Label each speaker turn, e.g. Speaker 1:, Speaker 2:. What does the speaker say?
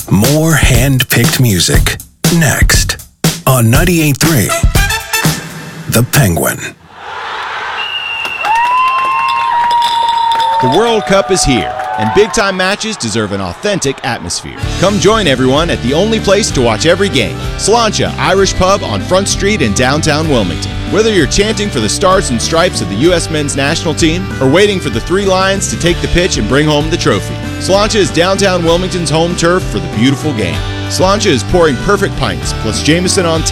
Speaker 1: More hand-picked music. Next on 98.3 The Penguin.
Speaker 2: The World Cup is here, and big-time matches deserve an authentic atmosphere. Come join everyone at the only place to watch every game, Sláinte Irish Pub on Front Street in downtown Wilmington. Whether you're chanting for the stars and stripes of the U.S. men's national team or waiting for the Three Lions to take the pitch and bring home the trophy, Sláinte is downtown Wilmington's home turf for the beautiful game. Sláinte is pouring perfect pints, plus Jameson on